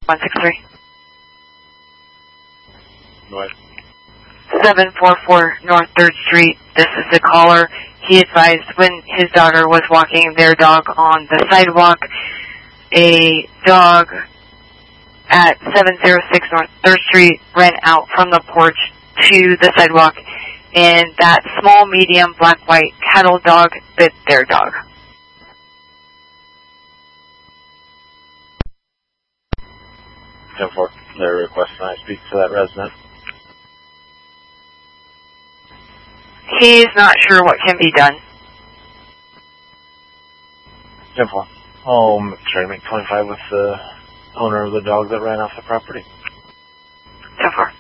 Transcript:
163. What? 744 North 3rd Street. This is the caller. He advised when his daughter was walking their dog on the sidewalk, a dog at 706 North 3rd Street ran out from the porch to the sidewalk, and that small, medium, black-white cattle dog bit their dog. 10-4, their request and I speak to that resident. He's not sure what can be done. 10-4, I'll try to make 25 with the owner of the dog that ran off the property. 10-4.